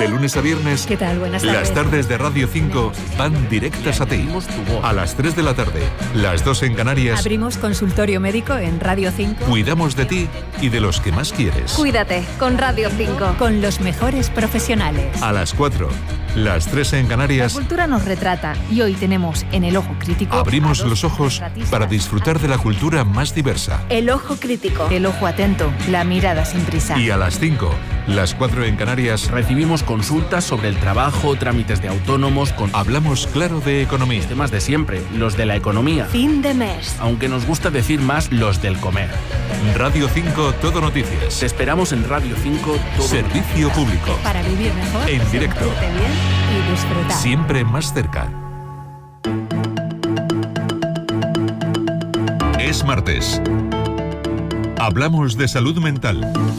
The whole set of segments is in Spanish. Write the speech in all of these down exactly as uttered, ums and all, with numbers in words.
De lunes a viernes, ¿Qué tal? Buenas tardes. las tardes de Radio cinco van directas a ti. A las tres de la tarde, las dos en Canarias. Abrimos consultorio médico en Radio cinco. Cuidamos de ti y de los que más quieres. Cuídate con Radio cinco. Con los mejores profesionales. A las cuatro, las tres en Canarias. La cultura nos retrata y hoy tenemos en El Ojo Crítico. Abrimos los ojos para disfrutar de la cultura más diversa. El Ojo Crítico. El ojo atento, la mirada sin prisa. Y a las cinco, las cuatro en Canarias. Recibimos consultas sobre el trabajo, trámites de autónomos, con... Hablamos claro de economía. Los temas de siempre, los de la economía. Fin de mes. Aunque nos gusta decir más los del comer. Radio cinco, Todo Noticias. Te esperamos en Radio cinco, Todo Servicio Noticias. público. Para vivir mejor. En directo. sentirte bien y disfrutar. Siempre más cerca. Es martes. Hablamos de salud mental.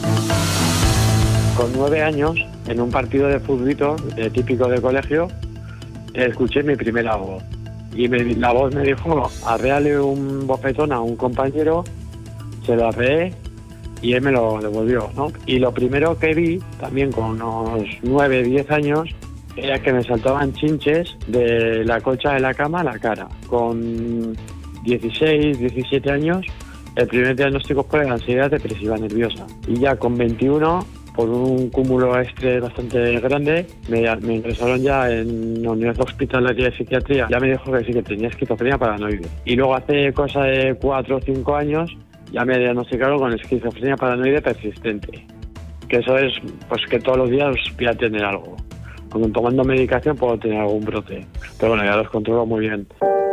Con nueve años, en un partido de fútbol eh, típico de colegio, escuché mi primera voz. Y me, la voz me dijo, arréale un bofetón a un compañero, se lo arreé y él me lo devolvió, ¿no? Y lo primero que vi, también con unos nueve, diez años, era que me saltaban chinches de la colcha de la cama a la cara. Con dieciséis, diecisiete años, el primer diagnóstico fue ansiedad depresiva nerviosa. Y ya con veintiuno, por un cúmulo de estrés bastante grande, me, me ingresaron ya en la unidad hospitalaria de psiquiatría. Ya me dijo que sí, que tenía esquizofrenia paranoide. Y luego hace cosa de cuatro o cinco años, ya me diagnosticaron con esquizofrenia paranoide persistente. Que eso es, pues que todos los días voy a tener algo. Aunque tomando medicación puedo tener algún brote. Pero bueno, ya los controlo muy bien.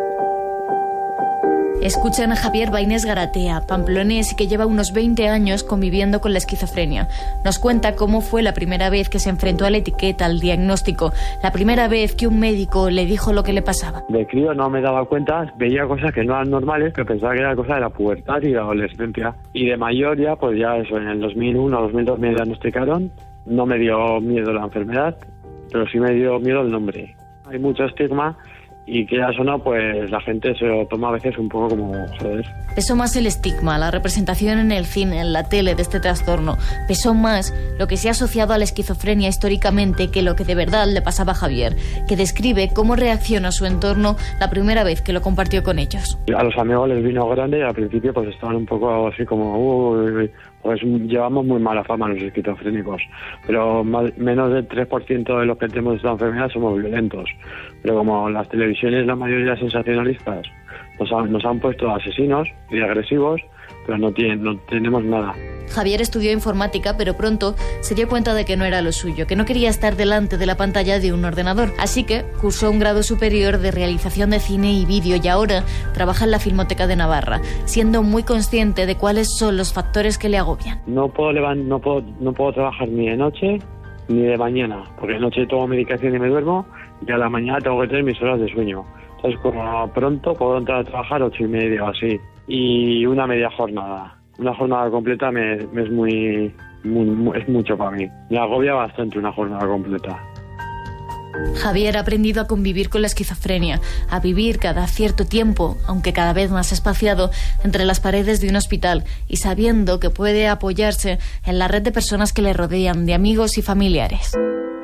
Escuchan a Javier Bainés Garatea, pamplonés que lleva unos veinte años conviviendo con la esquizofrenia. Nos cuenta cómo fue la primera vez que se enfrentó a la etiqueta, al diagnóstico, la primera vez que un médico le dijo lo que le pasaba. De crío no me daba cuenta, veía cosas que no eran normales, que pensaba que era cosa de la pubertad y la adolescencia. Y de mayor ya, pues ya eso, en el dos mil uno, dos mil dos me diagnosticaron. No me dio miedo la enfermedad, pero sí me dio miedo el nombre. Hay mucho estigma. Y que eso no, pues la gente se lo toma a veces un poco como, joder. Pesó más el estigma, la representación en el cine, en la tele de este trastorno. Pesó más lo que se ha asociado a la esquizofrenia históricamente que lo que de verdad le pasaba a Javier, que describe cómo reacciona su entorno la primera vez que lo compartió con ellos. A los amigos les vino grande y al principio pues estaban un poco así como, uy, pues llevamos muy mala fama los esquizofrénicos, pero más, menos del tres por ciento de los que tenemos esta enfermedad somos violentos. Pero como las televisiones, la mayoría sensacionalistas, nos han, nos han puesto asesinos y agresivos, pero no, tienen, no tenemos nada. Javier estudió informática, pero pronto se dio cuenta de que no era lo suyo, que no quería estar delante de la pantalla de un ordenador. Así que cursó un grado superior de realización de cine y vídeo y ahora trabaja en la Filmoteca de Navarra, siendo muy consciente de cuáles son los factores que le agobian. No puedo, levant- no puedo, no puedo trabajar ni de noche ni de mañana, porque de noche tomo medicación y me duermo, y a la mañana tengo que tener mis horas de sueño. Entonces, como pronto puedo entrar a trabajar ocho y media o así, y una media jornada. Una jornada completa me, me es muy, muy, es mucho para mí. Me agobia bastante una jornada completa. Javier ha aprendido a convivir con la esquizofrenia, a vivir cada cierto tiempo, aunque cada vez más espaciado, entre las paredes de un hospital y sabiendo que puede apoyarse en la red de personas que le rodean, de amigos y familiares.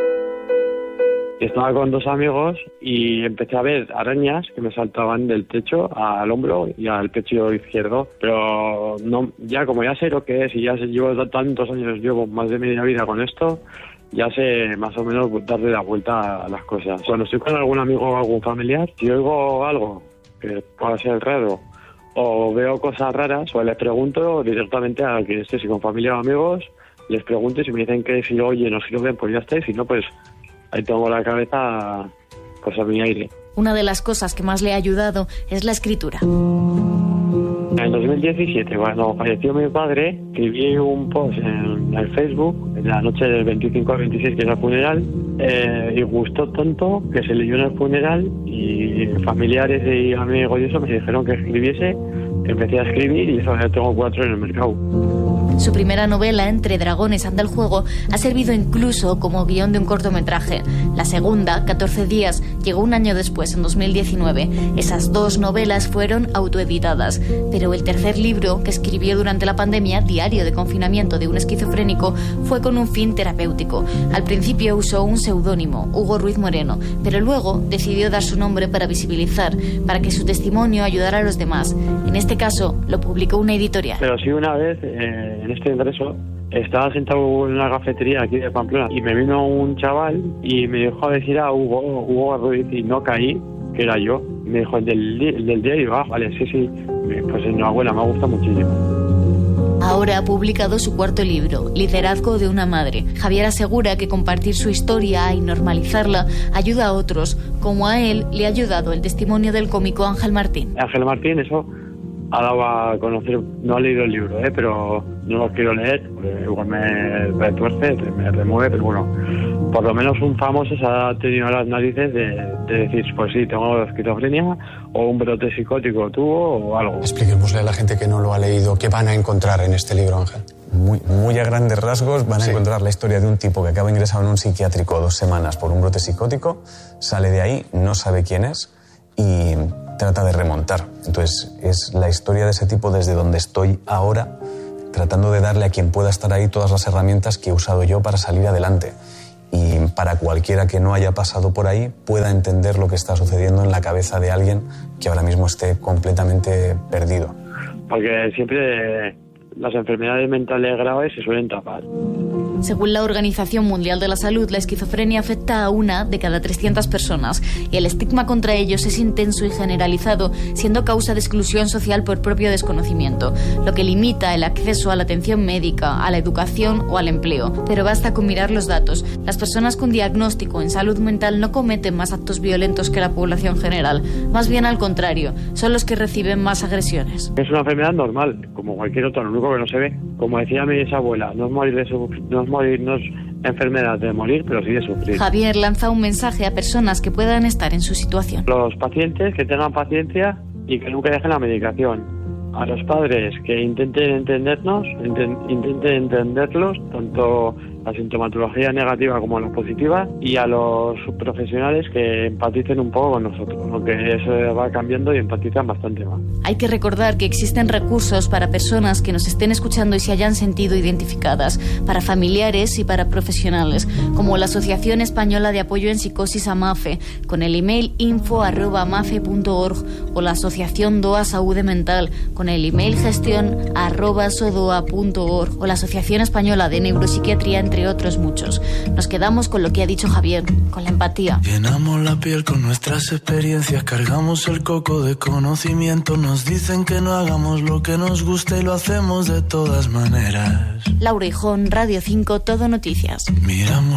Estaba con dos amigos y empecé a ver arañas que me saltaban del techo al hombro y al pecho izquierdo, pero no, ya como ya sé lo que es y ya sé, llevo tantos años, llevo más de media vida con esto, ya sé más o menos darle la vuelta a las cosas. Cuando estoy con algún amigo o algún familiar, si oigo algo que pueda ser raro o veo cosas raras, pues les pregunto directamente a quien esté, si con familia o amigos, les pregunto y si me dicen que si lo oyen o si lo ven, pues ya está, y si no, pues ahí tengo la cabeza pues a mi aire. Una de las cosas que más le ha ayudado es la escritura. En dos mil diecisiete, cuando falleció mi padre, escribí un post en el Facebook, en la noche del veinticinco al veintiséis, que era el funeral, eh, y gustó tanto que se leyó en el funeral y familiares y amigos y eso me dijeron que escribiese. Empecé a escribir y eso ya tengo cuatro en el mercado. Su primera novela, Entre dragones anda el juego, ha servido incluso como guión de un cortometraje. La segunda, catorce días, llegó un año después, en dos mil diecinueve. Esas dos novelas fueron autoeditadas. Pero el tercer libro, que escribió durante la pandemia, Diario de confinamiento de un esquizofrénico, fue con un fin terapéutico. Al principio usó un seudónimo, Hugo Ruiz Moreno, pero luego decidió dar su nombre para visibilizar, para que su testimonio ayudara a los demás. En este caso, lo publicó una editorial. Pero sí, una vez, eh, en este ingreso, estaba sentado en una cafetería aquí de Pamplona y me vino un chaval y me dijo a decir a Hugo, Hugo Ruiz, y no caí, que era yo. Me dijo, el del, el del día, y digo, ah, vale, sí, sí, pues enhorabuena, me gusta muchísimo. Ahora ha publicado su cuarto libro, Liderazgo de una madre. Javier asegura que compartir su historia y normalizarla ayuda a otros, como a él le ha ayudado el testimonio del cómico Ángel Martín. Ángel Martín, eso ha dado a conocer, no ha leído el libro, ¿eh? Pero no lo quiero leer, porque igual me retuerce, me remueve, pero bueno, por lo menos un famoso se ha tenido las narices de, de decir, pues sí, tengo esquizofrenia, o un brote psicótico tuvo, o algo. Expliquémosle a la gente que no lo ha leído qué van a encontrar en este libro, Ángel. Muy, muy a grandes rasgos van a Sí. encontrar la historia de un tipo que acaba ingresado en un psiquiátrico dos semanas por un brote psicótico, sale de ahí, no sabe quién es y trata de remontar. Entonces es la historia de ese tipo desde donde estoy ahora, tratando de darle a quien pueda estar ahí todas las herramientas que he usado yo para salir adelante. Y para cualquiera que no haya pasado por ahí pueda entender lo que está sucediendo en la cabeza de alguien que ahora mismo esté completamente perdido. Porque siempre las enfermedades mentales graves se suelen tapar. Según la Organización Mundial de la Salud, la esquizofrenia afecta a una de cada trescientas personas y el estigma contra ellos es intenso y generalizado, siendo causa de exclusión social por propio desconocimiento, lo que limita el acceso a la atención médica, a la educación o al empleo. Pero basta con mirar los datos. Las personas con diagnóstico en salud mental no cometen más actos violentos que la población general. Más bien al contrario, son los que reciben más agresiones. Es una enfermedad normal, como cualquier otra, lo único que no se ve. Como decía mi bisabuela, no es morir de sufrir, no es morir, no es enfermedad de morir, pero sí de sufrir. Javier lanza un mensaje a personas que puedan estar en su situación. Los pacientes que tengan paciencia y que nunca dejen la medicación. A los padres que intenten entendernos, inten- intenten entenderlos, tanto la sintomatología negativa como la positiva, y a los profesionales que empaticen un poco con nosotros, aunque eso va cambiando y empatizan bastante más. Hay que recordar que existen recursos para personas que nos estén escuchando y se hayan sentido identificadas, para familiares y para profesionales, como la Asociación Española de Apoyo en Psicosis AMAFE, con el email info arroba amafe punto org, o la Asociación DOA Saúde Mental, con el email gestión arroba sodoa punto org, o la Asociación Española de Neuropsiquiatría, entre otros muchos. Nos quedamos con lo que ha dicho Javier, con la empatía. Llenamos la piel con nuestras experiencias, cargamos el coco de conocimiento, nos dicen que no hagamos lo que nos gusta y lo hacemos de todas maneras. Laura Hijón, Radio cinco, Todo Noticias. Miramos